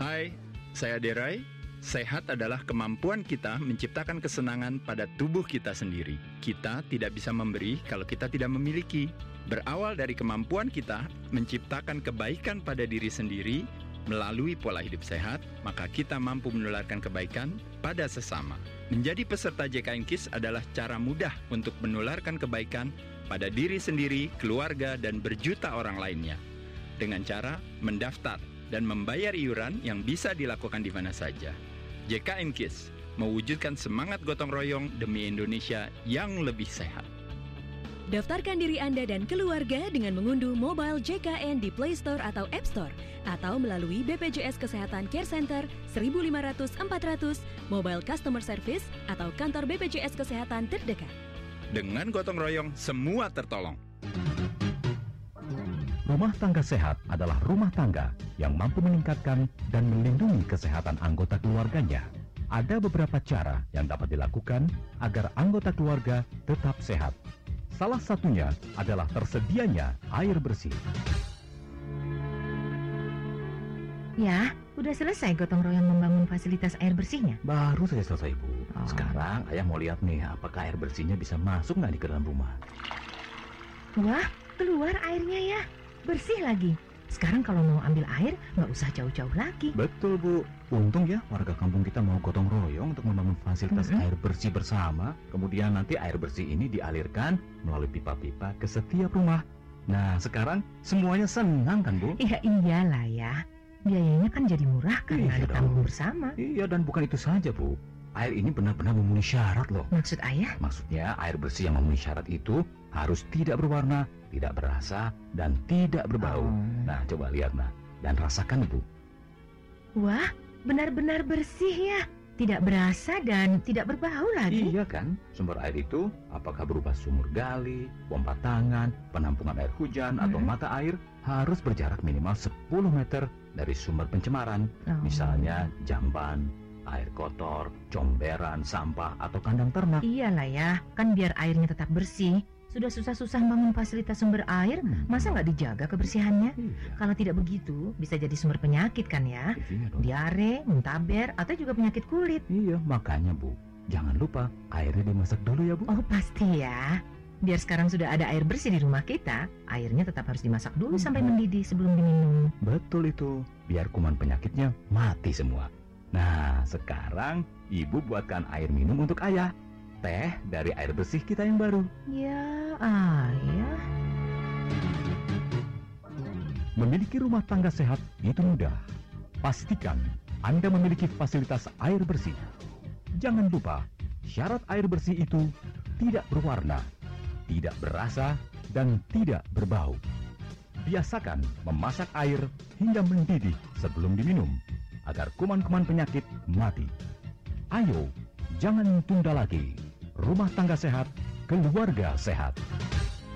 Hai, saya Derai. Sehat adalah kemampuan kita menciptakan kesenangan pada tubuh kita sendiri. Kita tidak bisa memberi kalau kita tidak memiliki. Berawal dari kemampuan kita menciptakan kebaikan pada diri sendiri melalui pola hidup sehat, maka kita mampu menularkan kebaikan pada sesama. Menjadi peserta JKN KIS adalah cara mudah untuk menularkan kebaikan pada diri sendiri, keluarga, dan berjuta orang lainnya. Dengan cara mendaftar dan membayar iuran yang bisa dilakukan di mana saja. JKN KIS mewujudkan semangat gotong royong demi Indonesia yang lebih sehat. Daftarkan diri Anda dan keluarga dengan mengunduh mobile JKN di Play Store atau App Store atau melalui BPJS Kesehatan Care Center 1500-400, Mobile Customer Service atau kantor BPJS Kesehatan terdekat. Dengan gotong royong, semua tertolong. Rumah tangga sehat adalah rumah tangga yang mampu meningkatkan dan melindungi kesehatan anggota keluarganya. Ada beberapa cara yang dapat dilakukan agar anggota keluarga tetap sehat. Salah satunya adalah tersedianya air bersih. Ya, udah selesai gotong royong membangun fasilitas air bersihnya? Baru saja selesai, Bu. Sekarang ayah mau lihat nih apakah air bersihnya bisa masuk nggak di ke dalam rumah. Wah, keluar airnya ya. Bersih lagi. Sekarang kalau mau ambil air, nggak usah jauh-jauh lagi. Betul, Bu. Untung ya warga kampung kita mau gotong royong untuk membangun fasilitas air bersih bersama. Kemudian nanti air bersih ini dialirkan melalui pipa-pipa ke setiap rumah. Nah, sekarang semuanya senang kan, Bu? Ya iyalah ya. Biayanya kan jadi murah karena ditanggung bersama. Iya, dan bukan itu saja, Bu. Air ini benar-benar memenuhi syarat loh. Maksud ayah? Maksudnya air bersih yang memenuhi syarat itu harus tidak berwarna, tidak berasa, dan tidak berbau. Nah, coba lihat, nah. Dan rasakan, Bu. Wah, benar-benar bersih ya. Tidak berasa dan tidak berbau lagi. Iya kan? Sumber air itu apakah berupa sumur gali, pompa tangan, penampungan air hujan, atau mata air harus berjarak minimal 10 meter dari sumber pencemaran. Misalnya jamban, air kotor, comberan, sampah, atau kandang ternak. Iyalah ya, kan biar airnya tetap bersih. Sudah susah-susah bangun fasilitas sumber air, masa nggak dijaga kebersihannya? Iya. Kalau tidak begitu, bisa jadi sumber penyakit kan ya? Iya dong. Diare, muntaber, atau juga penyakit kulit. Iya, makanya, Bu. Jangan lupa airnya dimasak dulu ya, Bu. Oh pasti ya. Biar sekarang sudah ada air bersih di rumah kita, airnya tetap harus dimasak dulu sampai mendidih sebelum diminum. Betul itu. Biar kuman penyakitnya mati semua. Nah, sekarang Ibu buatkan air minum untuk ayah. Teh dari air bersih kita yang baru. Ya, ayah. Memiliki rumah tangga sehat itu mudah. Pastikan Anda memiliki fasilitas air bersih. Jangan lupa, syarat air bersih itu tidak berwarna, tidak berasa, dan tidak berbau. Biasakan memasak air hingga mendidih sebelum diminum, agar kuman-kuman penyakit mati. Ayo, jangan tunda lagi. Rumah tangga sehat, keluarga sehat.